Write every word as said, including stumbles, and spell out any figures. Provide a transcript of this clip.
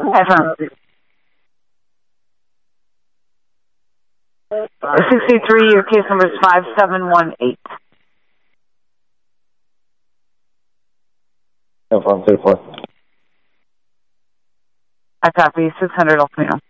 Affirm. sixty-three, your case number is five seven one eight. No problem, thirty-four. I copy, six hundred El Camino.